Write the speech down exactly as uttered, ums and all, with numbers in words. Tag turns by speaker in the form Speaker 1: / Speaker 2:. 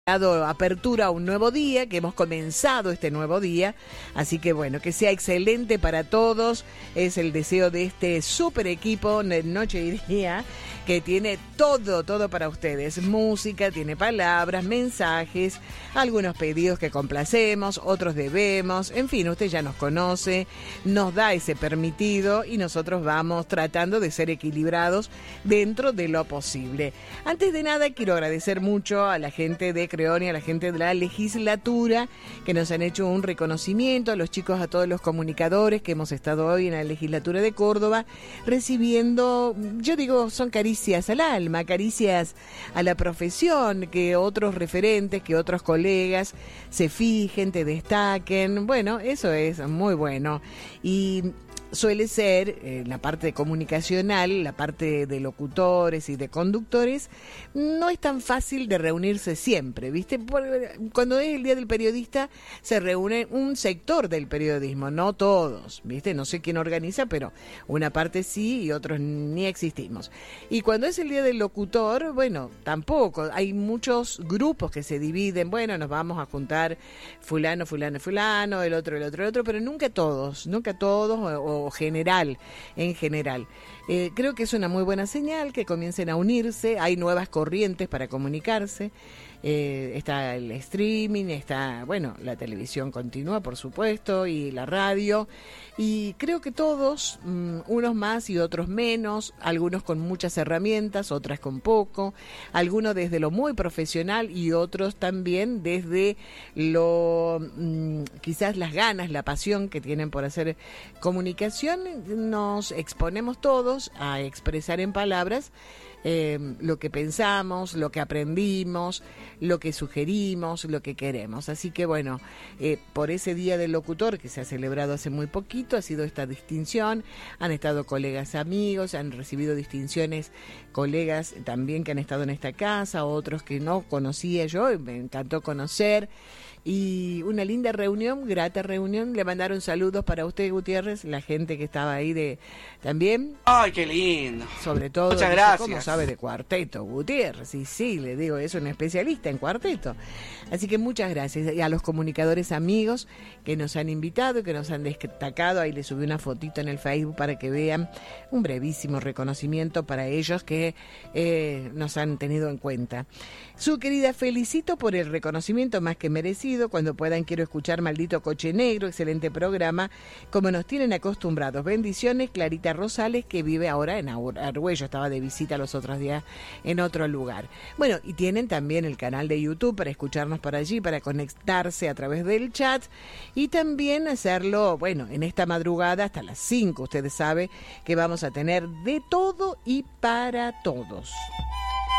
Speaker 1: dado apertura a un nuevo día, que hemos comenzado este nuevo día, así que bueno, que sea excelente para todos, es el deseo de este super equipo de Noche y Día, que tiene todo, todo para ustedes, música, tiene palabras, mensajes, algunos pedidos que complacemos, otros debemos, en fin, usted ya nos conoce, nos da ese permitido y nosotros vamos tratando de ser equilibrados dentro de lo posible. Antes de nada, quiero agradecer mucho a la gente de Creón y a la gente de la legislatura que nos han hecho un reconocimiento, a los chicos, a todos los comunicadores que hemos estado hoy en la legislatura de Córdoba recibiendo, yo digo, son caricias al alma, caricias a la profesión, que otros referentes, que otros colegas se fijen, te destaquen, bueno, eso es muy bueno. Y suele ser eh, la parte comunicacional, la parte de locutores y de conductores, no es tan fácil de reunirse siempre, ¿viste? Cuando es el Día del Periodista se reúne un sector del periodismo, no todos, ¿viste? No sé quién organiza, pero una parte sí y otros ni existimos. Y cuando es el Día del Locutor, bueno, tampoco, hay muchos grupos que se dividen, bueno, nos vamos a juntar fulano, fulano, fulano, el otro, el otro, el otro, pero nunca todos, nunca todos o, o general, en general. Eh, creo que es una muy buena señal que comiencen a unirse, hay nuevas corrientes para comunicarse, eh, está el streaming, está, bueno, la televisión continúa, por supuesto, y la radio, y creo que todos, um, unos más y otros menos, algunos con muchas herramientas, otras con poco, algunos desde lo muy profesional y otros también desde lo, um, quizás las ganas, la pasión que tienen por hacer comunicación. Nos exponemos todos a expresar en palabras eh, lo que pensamos, lo que aprendimos, lo que sugerimos, lo que queremos. Así que bueno, eh, por ese Día del Locutor que se ha celebrado hace muy poquito, ha sido esta distinción, han estado colegas amigos, han recibido distinciones colegas también que han estado en esta casa, otros que no conocía yo, me encantó conocer. Y una linda reunión, grata reunión. Le mandaron saludos para usted, Gutiérrez, la gente que estaba ahí de también.
Speaker 2: ¡Ay, qué lindo!
Speaker 1: Sobre todo,
Speaker 2: muchas gracias.
Speaker 1: ¿Cómo sabe de cuarteto, Gutiérrez? Sí, sí, le digo, es un especialista en cuarteto. Así que muchas gracias. Y a los comunicadores amigos que nos han invitado, que nos han destacado. Ahí les subí una fotito en el Facebook para que vean un brevísimo reconocimiento para ellos que eh, nos han tenido en cuenta. Su querida felicito por el reconocimiento más que merecido. Cuando puedan quiero escuchar Maldito Coche Negro, excelente programa, como nos tienen acostumbrados. Bendiciones, Clarita Rosales, que vive ahora en Argüello, estaba de visita los otros días en otro lugar. Bueno, y tienen también el canal de YouTube para escucharnos por allí, para conectarse a través del chat y también hacerlo, bueno, en esta madrugada hasta las cinco, ustedes saben que vamos a tener de todo y para todos.